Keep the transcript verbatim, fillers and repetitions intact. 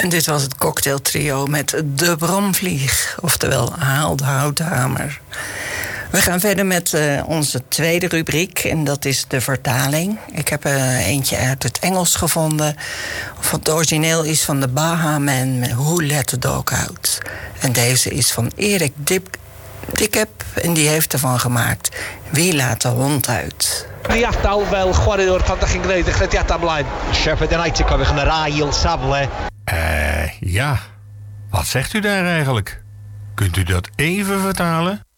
En dit was het cocktailtrio met De Bromvlieg, oftewel Haal de Houthamer. We gaan verder met uh, onze tweede rubriek en dat is de vertaling. Ik heb uh, eentje uit het Engels gevonden. Of het origineel is van de Baha Man met Who Let the Dog Out. En deze is van Erik Dip- Dikkep en die heeft ervan gemaakt Wie laat de hond uit? Ni adael fel chwaraewr pan dach chi'n gwneud y chrediadau ymlaen. Sheffield United cofiwch yn yr ail safle. Eh, uh, ja. Wat zegt u daar eigenlijk? Kunt u dat even vertalen?